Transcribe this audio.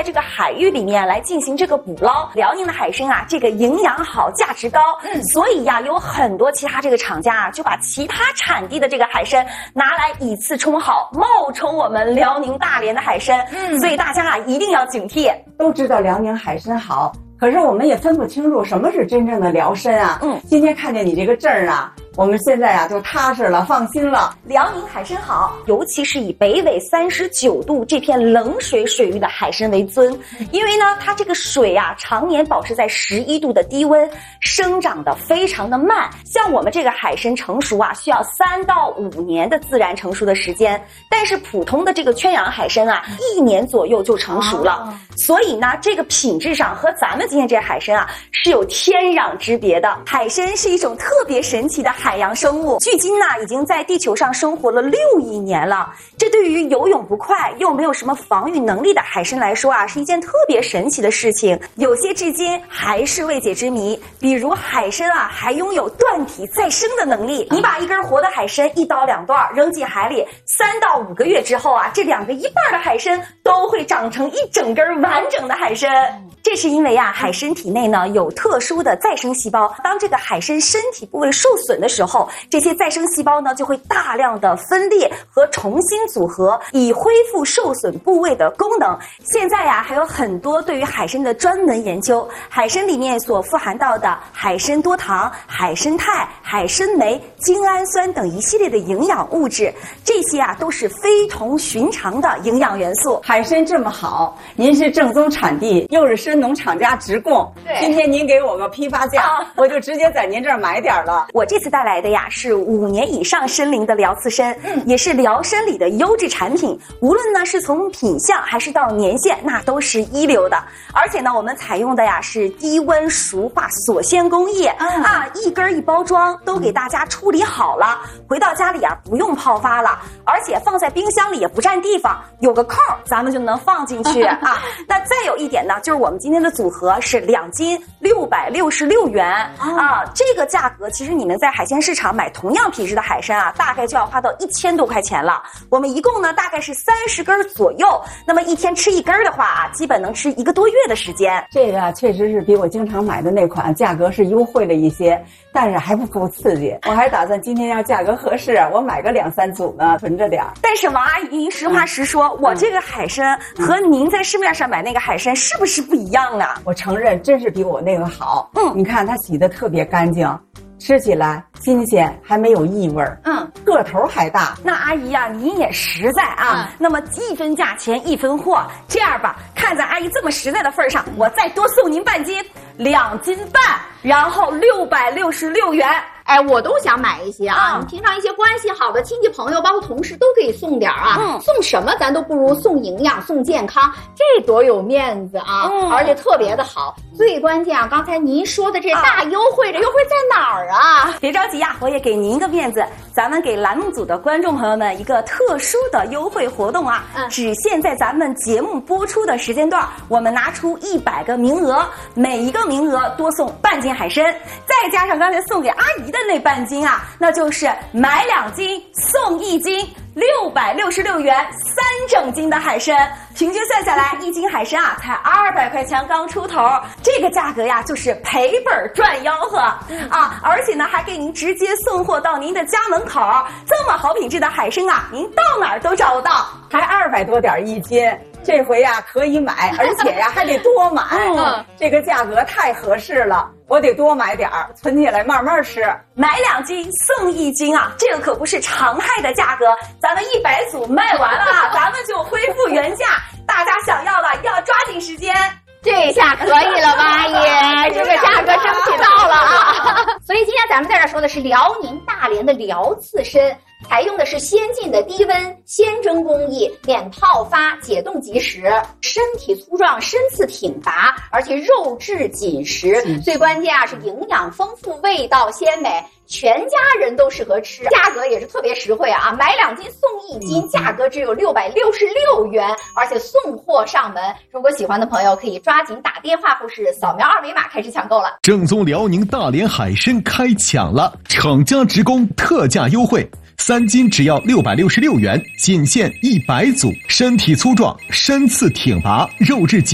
在这个海域里面来进行这个捕捞。辽宁的海参啊，这个营养好，价值高，所以呀，有很多其他这个厂家啊，就把其他产地的这个海参拿来以次充好，冒充我们辽宁大连的海参。所以大家啊，一定要警惕。 都知道辽宁海参好，可是我们也分不清楚什么是真正的辽参啊。今天看见你这个证儿啊，我们现在啊就踏实了，放心了。 辽宁海参好，尤其是以北纬39度这片冷水水域的海参为尊，因为呢，它这个水啊常年保持在11度的低温，生长的非常的慢。像我们这个海参成熟啊，需要3到5年的自然成熟的时间，但是普通的这个圈养海参啊，1年左右就成熟了。所以呢，这个品质上和咱们今天这海参啊是有天壤之别的。海参是一种特别神奇的海洋生物，距今呢已经在地球上生活了6亿年了。这对于游泳不快又没有什么防御能力的海参来说啊，是一件特别神奇的事情，有些至今还是未解之谜。比如海参啊还拥有断体再生的能力，你把一根活的海参1刀2断扔进海里，3到5个月之后啊，这2个一半的海参都会长成一整根完整的海参。这是因为啊，海参体内呢有特殊的再生细胞，当这个海参身体部位受损的时候，这些再生细胞呢就会大量的分裂和重新组合，以恢复受损部位的功能。现在呀，还有很多对于海参的专门研究，海参里面所富含到的海参多糖、海参肽、海参酶、精氨酸等一系列的营养物质，这些啊都是非同寻常的营养元素。 海参这么好，您是正宗产地，又是参农厂家直供，今天您给我个批发价，我就直接在您这儿买点了。 我这次带来的呀是5年以上参龄的辽刺参，也是辽参里的优质产品，无论呢是从品相还是到年限，那都是一流的。而且呢，我们采用的呀是低温熟化锁鲜工艺啊，一根一包装都给大家处理好了，回到家里啊不用泡发了，而且放在冰箱里也不占地方，有个扣咱们就能放进去啊。那再有一点呢，就是我们今天的组合是2斤666元啊，这个价格其实你们在海鲜市场买同样品质的海参啊，大概就要花到1000多块钱了。我们一共呢大概是30根左右，那么一天吃1根的话啊，基本能吃1个多月的时间。 这个确实是比我经常买的那款价格是优惠了一些，但是还不够刺激。我还打算今天要价格合适，我买个2、3组呢，囤着点。 但是王阿姨，您实话实说，我这个海参和您在市面上买那个海参是不是不一样啊？ 我承认，真是比我那个好。你看它洗得特别干净，吃起来新鲜，还没有异味。个头还大。 那阿姨呀，您也实在啊。那么1分价钱1分货，这样吧，看在阿姨这么实在的份上，我再多送您半斤，2斤半，然后666元。 哎，我都想买一些啊！你平常一些关系好的亲戚朋友，包括同事都可以送点啊。送什么咱都不如送营养、送健康，这多有面子啊！而且特别的好。最关键啊，刚才您说的这大优惠，这优惠在哪儿啊？ 别着急呀，我也给您一个面子，咱们给栏目组的观众朋友们一个特殊的优惠活动啊！只限在咱们节目播出的时间段，我们拿出100个名额，每一个名额多送半斤海参，再加上刚才送给阿姨的那半斤啊，那就是买2斤送1斤，666元3整斤的海参，平均算下来1斤海参啊才200块钱刚出头，这个价格呀就是赔本赚吆喝啊！而且呢还给您直接送货到您的家门口，这么好品质的海参啊，您到哪儿都找不到， 还200多点1斤。这回呀可以买，而且呀还得多买，这个价格太合适了，我得多买点儿，存起来慢慢吃。 买2斤送1斤啊，这个可不是常态的价格，咱们100组卖完了啊，咱们就恢复原价，大家想要的要抓紧时间。 这下可以了吧，阿姨？这个价格争取到了啊！所以今天咱们在这说的是辽宁大连的辽刺参，采用的是先进的低温鲜蒸工艺，免泡发，解冻即食，身体粗壮，身次挺拔，而且肉质紧实，最关键啊是营养丰富，味道鲜美，全家人都适合吃，价格也是特别实惠啊！买2斤送1斤，价格只有666元，而且送货上门。如果喜欢的朋友可以抓紧打电话或是扫描2维码开始抢购了。 正宗辽宁大连海参开抢了，厂家直供特价优惠，3斤只要666元，仅限100组，身体粗壮，身次挺拔，肉质紧